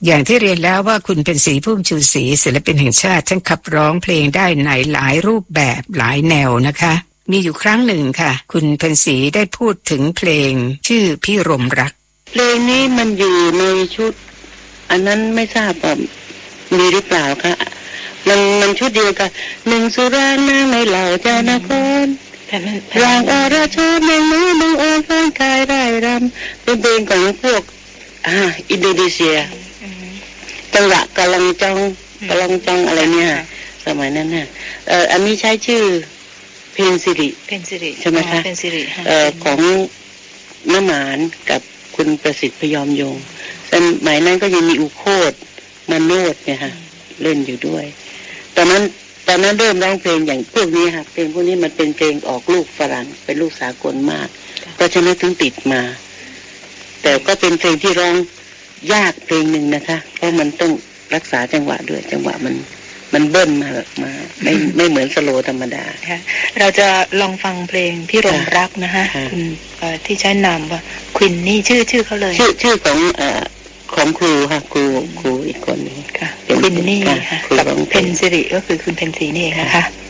อย่างที่เรียนแล้วว่าคุณเป็นศรีพุ่มชูศรีศิลปินแห่งชาติท่านขับร้องเพลงได้ในหลายรูปแบบหลายแนวนะคะมีอยู่ครั้งหนึ่งค่ะคุณเพ็ญศรีได้พูดถึงเพลงชื่อพี่รมรักเพลงนี้มันอยู่ในชุดอันนั้นไม่ทราบว่ามีหรือเปล่าคะมันชุดเดียวกันหนึ่งสุรานางในเหล่าเจ้านครร่างอรชรในมือมึงอ่อนฟ้อนกายไร่รำเป็นเพลงของพวกอินโดนีเซียจังหวะกำลังจองอะไรเนี่ยสมัยนั้นน่ะอันนี้ใช้ชื่อเพลงสิริใช่ไหมคะเพลงสิริของน้ำหมานกับคุณประสิทธิ์พยอมยงสมัยนั้นก็ยังมีอุโคตมาโนดเนี่ยค่ะเล่นอยู่ด้วยตอนนั้นเริ่มร้องเพลงอย่างพวกนี้ค่ะเพลงพวกนี้มันเป็นเพลงออกลูกฝรั่งเป็นลูกสากลมากเพราะฉะนั้นถึงติดมาแต่ก็เป็นเพลงที่ร้องยากเพลงหนึ่งนะคะเพราะมันต้องรักษาจังหวะด้วยจังหวะมันเบิ้ลมาไม่เหมือนสโลธรรมดาเราจะลองฟังเพลงพี่รมรักนะคะที่ใช้นามว่าควินนี่ชื่อเขาเลยชื่อของครูค่ะครูอีกคนนึงค่ะควินนี่ค่ะกับเพ็ญสิริก็คือคุณเพ็ญศรีนี่นะคะ